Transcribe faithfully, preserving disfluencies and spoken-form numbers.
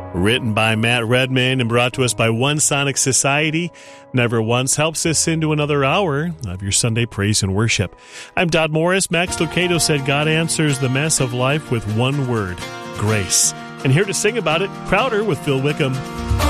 Written by Matt Redman and brought to us by One Sonic Society. Never Once helps us into another hour of your Sunday praise and worship. I'm Dodd Morris. Max Lucado said God answers the mess of life with one word, grace. And here to sing about it, Crowder with Phil Wickham.